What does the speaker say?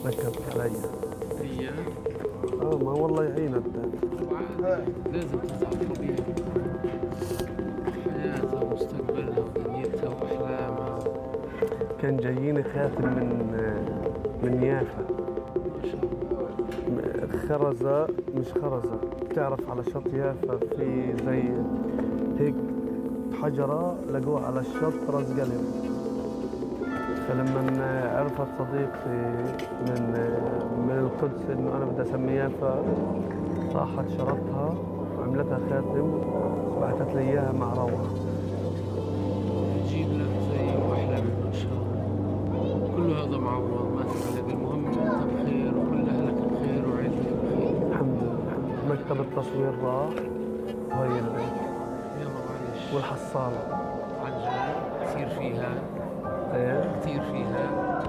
نكبت علي. هي ما والله يعينك. لازم تزعل فيها حياتها ومستقبلها ودنيتها وأحلامها. كان جاييني خاتم من يافا. ما شاء الله. خرزة، مش خرزة، بتعرف على شط يافا في زي هيك حجرة لقوها على الشط راس قلم. فلما عرفت صديقتي من القدس انه انا بدي اسميها، فراحت شرطها وعملتها خاتم وبعثت لي اياها مع روعة. يجيب لك زي وأحلى من ما شاء الله. كل هذا معوض، ما تقلق. المهم أنت بخير وكل أهلك بخير وعيلتك بخير. الحمد لله. مكتب التصوير راح وهي البيت يلا معلش. والحصالة. عن جد كثير فيها، ايه كثير فيها.